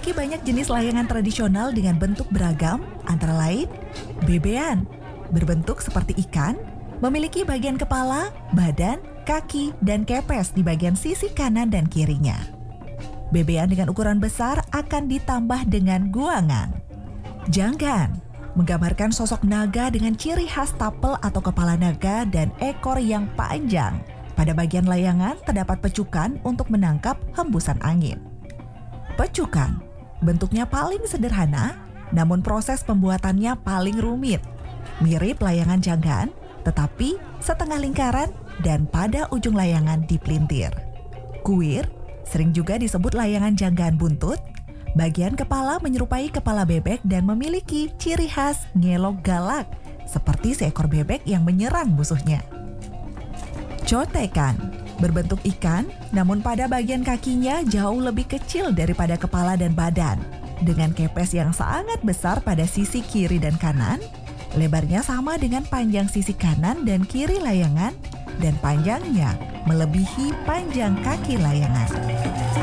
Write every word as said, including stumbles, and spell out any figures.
Memiliki banyak jenis layangan tradisional dengan bentuk beragam, antara lain bebean, berbentuk seperti ikan, memiliki bagian kepala, badan, kaki, dan kepes di bagian sisi kanan dan kirinya. Bebean dengan ukuran besar akan ditambah dengan guangan. Janggan menggambarkan sosok naga dengan ciri khas tapel atau kepala naga dan ekor yang panjang. Pada bagian layangan terdapat pecukan untuk menangkap hembusan angin. Pecukan bentuknya paling sederhana, namun proses pembuatannya paling rumit. Mirip layangan janggan, tetapi setengah lingkaran dan pada ujung layangan dipelintir. Kuir sering juga disebut layangan janggan buntut. Bagian kepala menyerupai kepala bebek dan memiliki ciri khas ngelok galak, seperti seekor bebek yang menyerang musuhnya. Cotekan berbentuk ikan, namun pada bagian kakinya jauh lebih kecil daripada kepala dan badan. Dengan kepes yang sangat besar pada sisi kiri dan kanan, lebarnya sama dengan panjang sisi kanan dan kiri layangan, dan panjangnya melebihi panjang kaki layangan.